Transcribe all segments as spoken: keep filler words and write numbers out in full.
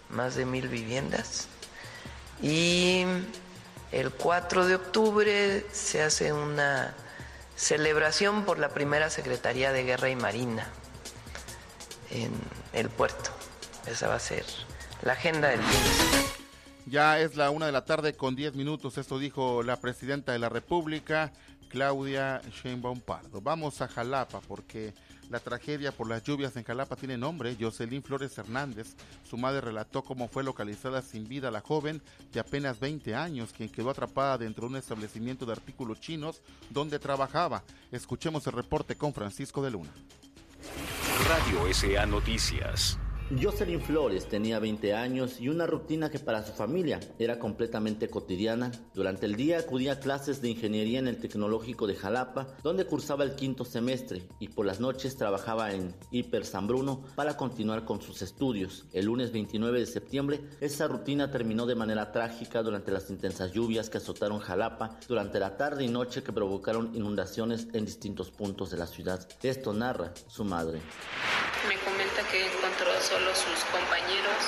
más de mil viviendas. Y el cuatro de octubre se hace una celebración por la primera Secretaría de Guerra y Marina en el puerto. Esa va a ser la agenda del fin de semana. Ya es la una de la tarde con diez minutos. Esto dijo la presidenta de la República, Claudia Sheinbaum Pardo. Vamos a Jalapa porque la tragedia por las lluvias en Jalapa tiene nombre. Jocelyn Flores Hernández, su madre, relató cómo fue localizada sin vida la joven de apenas veinte años, quien quedó atrapada dentro de un establecimiento de artículos chinos donde trabajaba. Escuchemos el reporte con Francisco de Luna. Radio S A Noticias. Jocelyn Flores tenía veinte años y una rutina que para su familia era completamente cotidiana. Durante el día acudía a clases de ingeniería en el Tecnológico de Jalapa, donde cursaba el quinto semestre, y por las noches trabajaba en Hiper San Bruno para continuar con sus estudios. El lunes veintinueve de septiembre, esa rutina terminó de manera trágica durante las intensas lluvias que azotaron Jalapa durante la tarde y noche, que provocaron inundaciones en distintos puntos de la ciudad. Esto narra su madre. Me comenta que encontró solo sus compañeros,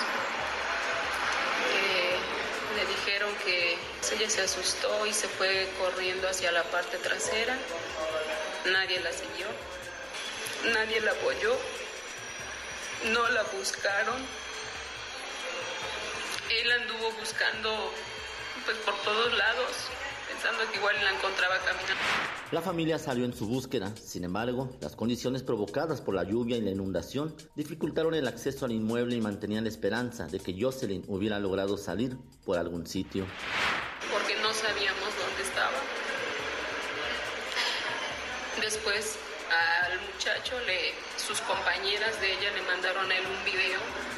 que le dijeron que ella se asustó y se fue corriendo hacia la parte trasera. Nadie la siguió, nadie la apoyó, no la buscaron. Él anduvo buscando pues por todos lados, pensando que igual la encontraba caminando. La familia salió en su búsqueda. Sin embargo, las condiciones provocadas por la lluvia y la inundación dificultaron el acceso al inmueble y mantenían la esperanza de que Jocelyn hubiera logrado salir por algún sitio. Porque no sabíamos dónde estaba. Después al muchacho, le, sus compañeras de ella le mandaron a él un video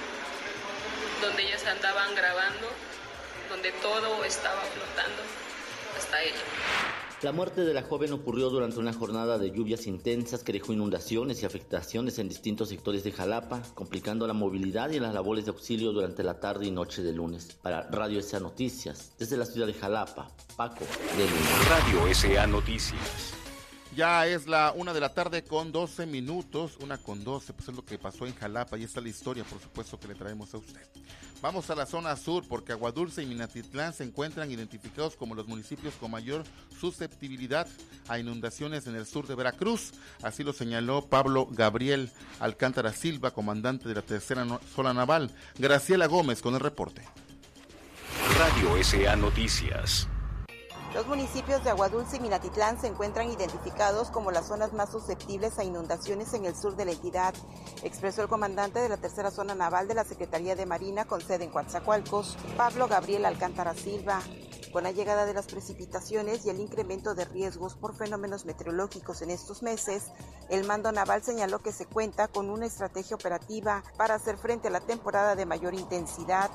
donde ellas andaban grabando, donde todo estaba flotando hasta ella. La muerte de la joven ocurrió durante una jornada de lluvias intensas que dejó inundaciones y afectaciones en distintos sectores de Jalapa, complicando la movilidad y las labores de auxilio durante la tarde y noche de lunes. Para Radio S A Noticias, desde la ciudad de Jalapa, Paco de Luna. Radio S A Noticias. Ya es la una de la tarde con doce minutos, una con doce, pues es lo que pasó en Jalapa y esta es la historia, por supuesto, que le traemos a usted. Vamos a la zona sur porque Aguadulce y Minatitlán se encuentran identificados como los municipios con mayor susceptibilidad a inundaciones en el sur de Veracruz. Así lo señaló Pablo Gabriel Alcántara Silva, comandante de la tercera zona naval. Graciela Gómez con el reporte. Radio S A Noticias. Los municipios de Aguadulce y Minatitlán se encuentran identificados como las zonas más susceptibles a inundaciones en el sur de la entidad, expresó el comandante de la tercera zona naval de la Secretaría de Marina con sede en Coatzacoalcos, Pablo Gabriel Alcántara Silva. Con la llegada de las precipitaciones y el incremento de riesgos por fenómenos meteorológicos en estos meses, el mando naval señaló que se cuenta con una estrategia operativa para hacer frente a la temporada de mayor intensidad.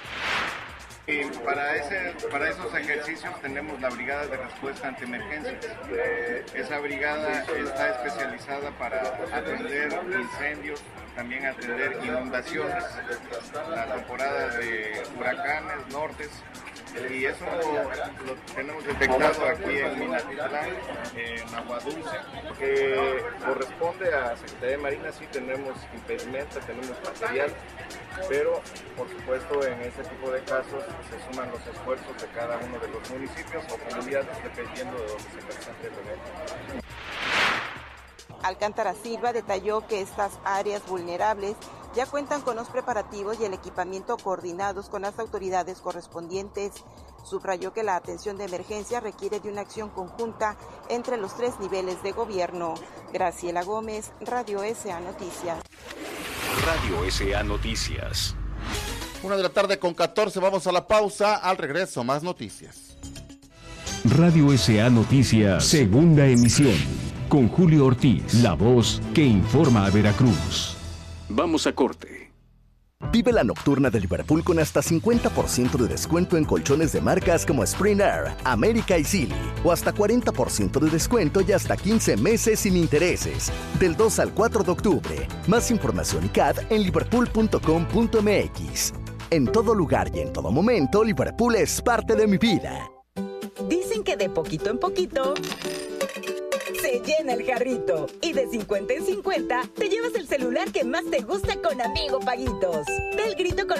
Y para, ese, para esos ejercicios tenemos la Brigada de Respuesta ante Emergencias. Eh, esa brigada está especializada para atender incendios, también atender inundaciones, la temporada de huracanes, nortes, y eso lo, lo tenemos detectado aquí en Minatitlán, en Aguadulce, que corresponde a Secretaría de Marina. Sí tenemos impedimenta, tenemos material, pero por supuesto en ese tipo de casos se suman los esfuerzos de cada uno de los municipios o comunidades dependiendo de donde se presente el evento. Alcántara Silva detalló que estas áreas vulnerables ya cuentan con los preparativos y el equipamiento coordinados con las autoridades correspondientes. Subrayó que la atención de emergencia requiere de una acción conjunta entre los tres niveles de gobierno. Graciela Gómez, Radio S A Noticias. Radio S A Noticias. Una de la tarde con catorce, vamos a la pausa, al regreso más noticias. Radio S A Noticias, segunda emisión, con Julio Ortiz, la voz que informa a Veracruz. Vamos a corte. Vive la nocturna de Liverpool con hasta cincuenta por ciento de descuento en colchones de marcas como Spring Air, América y Silly, o hasta cuarenta por ciento de descuento y hasta quince meses sin intereses, del dos al cuatro de octubre. Más información y C A D en liverpool punto com punto m x. En todo lugar y en todo momento, Liverpool es parte de mi vida. Dicen que de poquito en poquito se llena el jarrito, y de cincuenta en cincuenta te llevas el celular que más te gusta con Amigo Paguitos. Da el grito con